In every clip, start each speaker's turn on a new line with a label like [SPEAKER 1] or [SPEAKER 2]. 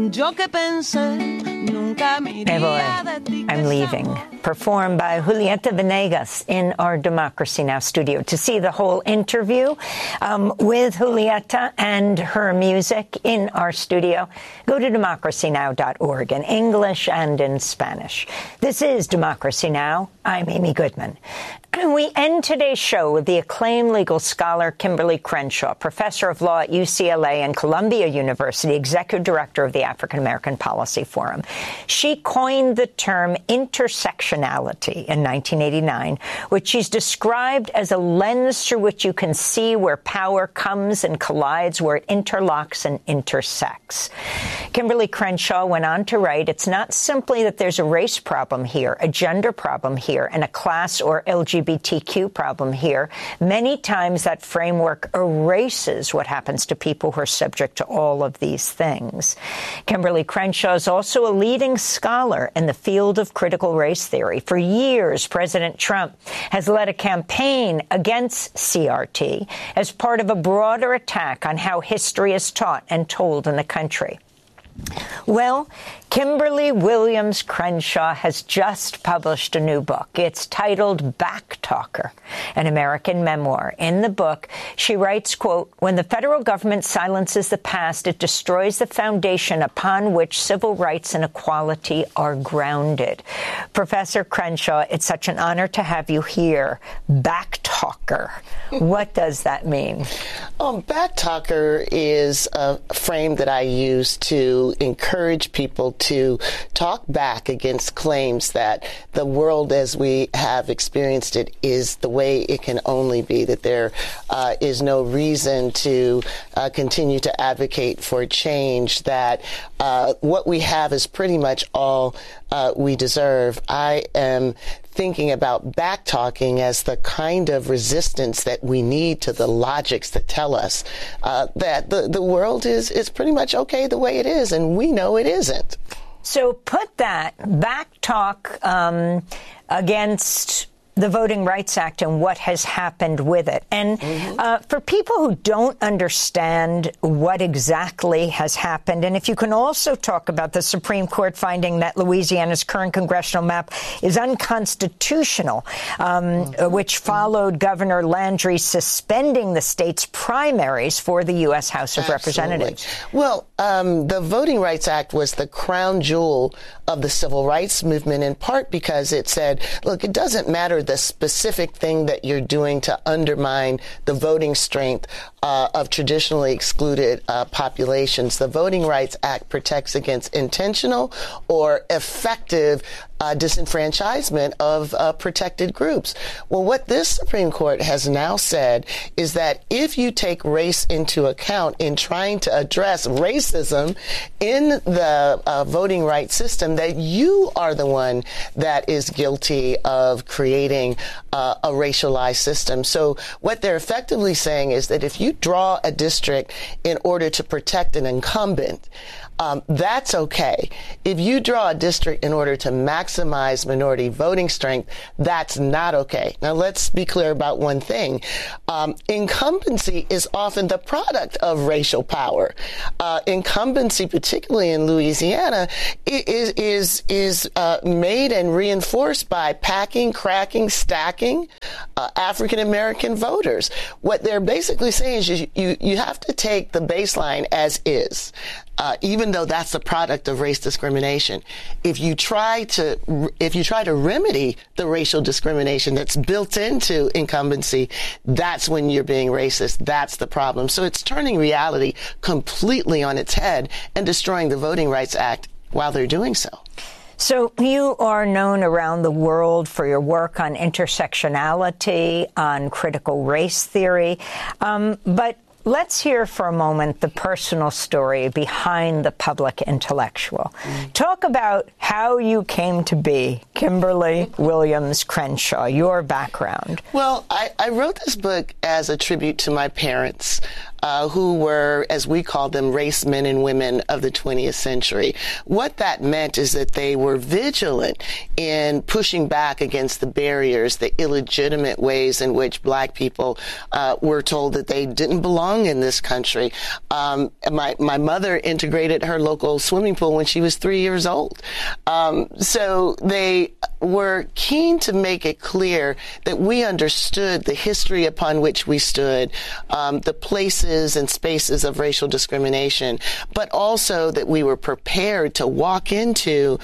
[SPEAKER 1] Yo que pensé, nunca me iría de ti.
[SPEAKER 2] I'm Leaving, performed by Julieta Venegas in our Democracy Now! Studio. To see the whole interview with Julieta and her music in our studio, go to democracynow.org in English and in Spanish. This is Democracy Now! I'm Amy Goodman. And we end today's show with the acclaimed legal scholar Kimberly Crenshaw, professor of law at UCLA and Columbia University, executive director of the African American Policy Forum. She coined the term intersectionality in 1989, which she's described as a lens through which you can see where power comes and collides, where it interlocks and intersects. Kimberly Crenshaw went on to write, it's not simply that there's a race problem here, a gender problem here, and a class or LGBTQ problem here. Many times that framework erases what happens to people who are subject to all of these things. Kimberly Crenshaw is also a leading scholar in the field of critical race theory. For years, President Trump has led a campaign against CRT as part of a broader attack on how history is taught and told in the country. Well, Kimberly Williams Crenshaw has just published a new book. It's titled Backtalker, an American memoir. In the book, she writes, quote, when the federal government silences the past, it destroys the foundation upon which civil rights and equality are grounded. Professor Crenshaw, it's such an honor to have you here. Backtalker. What does that mean?
[SPEAKER 3] Backtalker is a frame that I use to encourage people to talk back against claims that the world as we have experienced it is the way it can only be, that there is no reason to continue to advocate for change, that what we have is pretty much all we deserve. I am thinking about backtalking as the kind of resistance that we need to the logics that tell us that the world is pretty much okay the way it is, and we know it isn't.
[SPEAKER 2] So put that backtalk against the Voting Rights Act and what has happened with it. And for people who don't understand what exactly has happened, and if you can also talk about the Supreme Court finding that Louisiana's current congressional map is unconstitutional, which followed Governor Landry suspending the state's primaries for the U.S. House of Representatives.
[SPEAKER 3] Well, the Voting Rights Act was the crown jewel of the civil rights movement, in part because it said, look, it doesn't matter the specific thing that you're doing to undermine the voting strength of traditionally excluded populations. The Voting Rights Act protects against intentional or effective disenfranchisement of protected groups. Well, what this Supreme Court has now said is that if you take race into account in trying to address racism in the voting rights system, that you are the one that is guilty of creating a racialized system. So what they're effectively saying is that if you draw a district in order to protect an incumbent, that's okay. If you draw a district in order to maximize minority voting strength, that's not okay. Now, let's be clear about one thing. Incumbency is often the product of racial power. Incumbency, particularly in Louisiana, is made and reinforced by packing, cracking, stacking African-American voters. What they're basically saying is you have to take the baseline as is. Even though that's the product of race discrimination. If you try to remedy the racial discrimination that's built into incumbency, that's when you're being racist. That's the problem. So it's turning reality completely on its head and destroying the Voting Rights Act while they're doing so.
[SPEAKER 2] So you are known around the world for your work on intersectionality, on critical race theory, but let's hear for a moment the personal story behind the public intellectual. Talk about how you came to be Kimberly Williams Crenshaw, your background.
[SPEAKER 3] Well, I wrote this book as a tribute to my parents. who were, as we call them, race men and women of the 20th century. What that meant is that they were vigilant in pushing back against the barriers, the illegitimate ways in which black people were told that they didn't belong in this country. My mother integrated her local swimming pool when she was 3 years old. So they were keen to make it clear that we understood the history upon which we stood, the places and spaces of racial discrimination, but also that we were prepared to walk into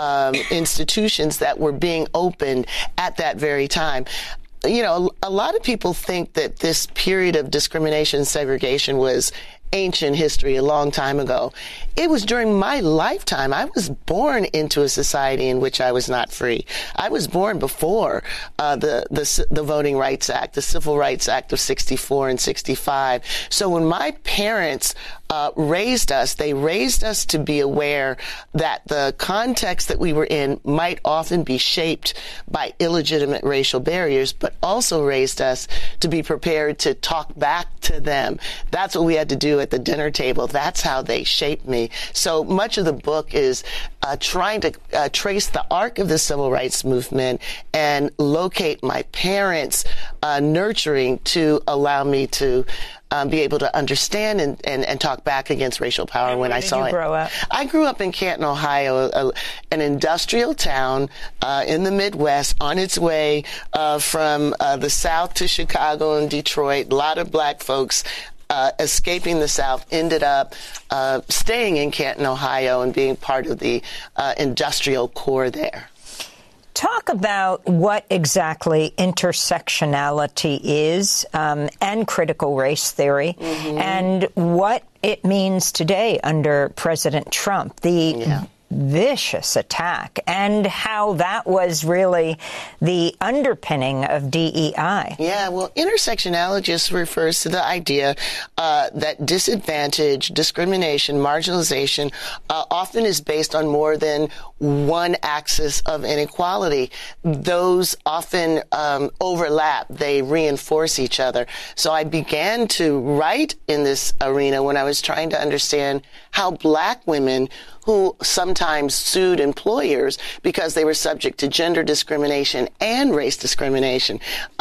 [SPEAKER 3] institutions that were being opened at that very time. You know, a lot of people think that this period of discrimination and segregation was ancient history a long time ago. It was during my lifetime. I was born into a society in which I was not free. I was born before the Voting Rights Act, the Civil Rights Act of 64 and 65. So when my parents raised us, they raised us to be aware that the context that we were in might often be shaped by illegitimate racial barriers, but also raised us to be prepared to talk back to them. That's what we had to do at the dinner table. That's how they shaped me. So much of the book is trying to trace the arc of the civil rights movement and locate my parents' nurturing to allow me to be able to understand and talk back against racial power when I saw it.
[SPEAKER 2] Where did you grow up?
[SPEAKER 3] I grew up in Canton, Ohio, an industrial town in the Midwest on its way from the South to Chicago and Detroit. A lot of black folks escaping the South ended up staying in Canton, Ohio, and being part of the industrial core there.
[SPEAKER 2] Talk about what exactly intersectionality is and critical race theory, and what it means today under President Trump. The vicious attack, and how that was really the underpinning of DEI.
[SPEAKER 3] Yeah, well, intersectionality just refers to the idea that disadvantage, discrimination, marginalization often is based on more than one axis of inequality. Those often overlap. They reinforce each other. So I began to write in this arena when I was trying to understand how black women who sometimes sued employers because they were subject to gender discrimination and race discrimination.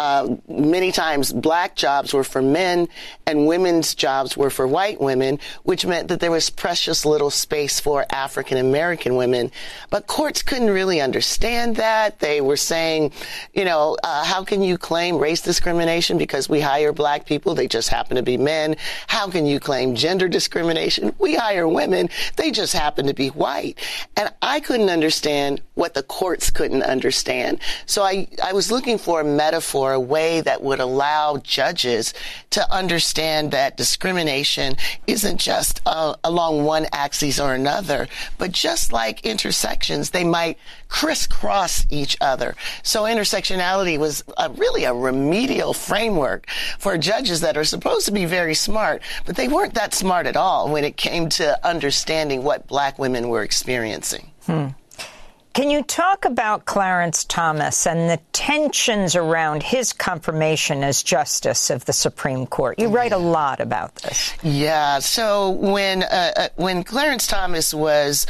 [SPEAKER 3] Many times black jobs were for men and women's jobs were for white women, which meant that there was precious little space for African American women. But courts couldn't really understand that. They were saying, you know, how can you claim race discrimination because we hire black people? They just happen to be men. How can you claim gender discrimination? We hire women. They just happen to be white. And I couldn't understand what the courts couldn't understand. So I was looking for a metaphor, a way that would allow judges to understand that discrimination isn't just along one axis or another, but just like intersections, they might crisscross each other. So intersectionality was really a remedial framework for judges that are supposed to be very smart, but they weren't that smart at all when it came to understanding what black women were experiencing.
[SPEAKER 2] Can you talk about Clarence Thomas and the tensions around his confirmation as Justice of the Supreme Court? You write a lot about this.
[SPEAKER 3] Yeah. So when Clarence Thomas was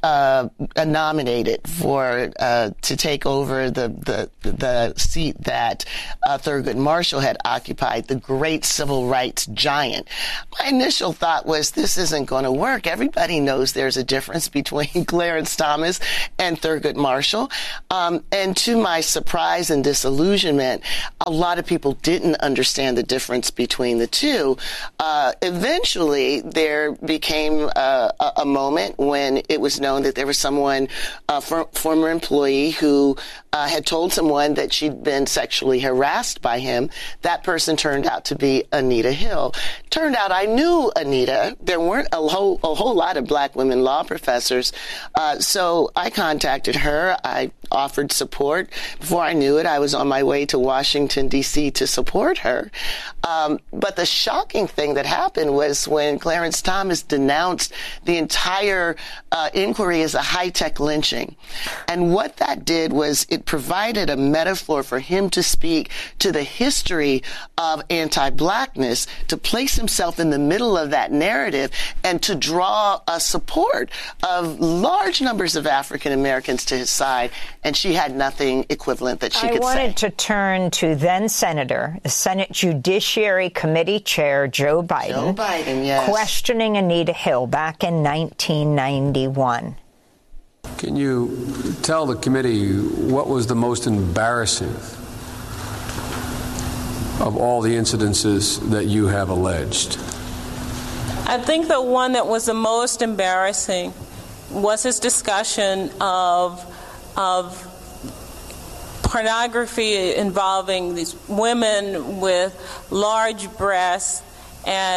[SPEAKER 3] nominated to take over the seat that Thurgood Marshall had occupied, the great civil rights giant, my initial thought was this isn't going to work. Everybody knows there's a difference between Clarence Thomas and Thurgood Marshall. And to my surprise and disillusionment, a lot of people didn't understand the difference between the two. Eventually, there became a moment when it was known that there was someone, a former employee, who had told someone that she'd been sexually harassed by him. That person turned out to be Anita Hill. Turned out I knew Anita. There weren't a whole lot of black women law professors. So I contacted her. I offered support. Before I knew it, I was on my way to Washington, D.C. to support her. But the shocking thing that happened was when Clarence Thomas denounced the entire inquiry as a high-tech lynching. And what that did was it provided a metaphor for him to speak to the history of anti-blackness, to place himself in the middle of that narrative, and to draw a support of large numbers of African Americans to his side. And she had nothing equivalent that she could say.
[SPEAKER 2] I wanted to turn to then Senator, the Senate Judiciary Committee Chair Joe Biden.
[SPEAKER 3] Joe Biden, yes.
[SPEAKER 2] Questioning Anita Hill back in 1991.
[SPEAKER 4] Can you tell the committee what was the most embarrassing of all the incidences that you have alleged?
[SPEAKER 5] I think the one that was the most embarrassing was his discussion of pornography involving these women with large breasts and